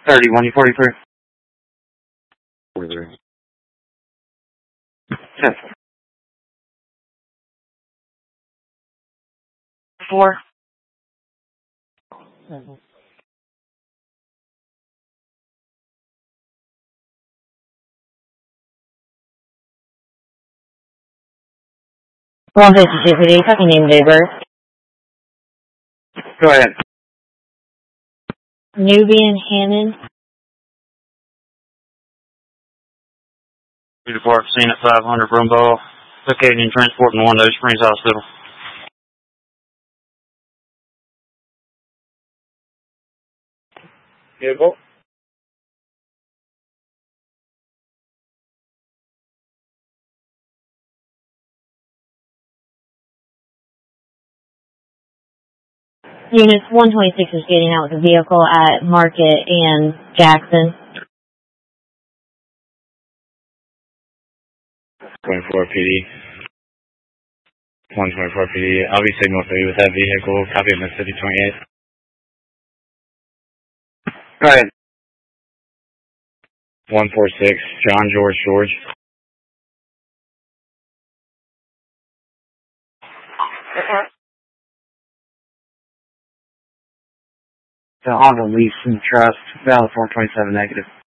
31, you 43. 43. Yes. 4. Mm-hmm. One fifty talking name neighbor. Go ahead. Nubian Hannon. Peter Park, seen at 500 Brumbaugh. Located in transport in Wando Springs Hospital. Vehicle. Units 126 is getting out with the vehicle at Market and Jackson. 24 PD. 124 PD. I'll be signal 3 with that vehicle. Copy of Mississippi 28. Go ahead. 146, John George. The Honda Lease and Trust, valid 427 negative.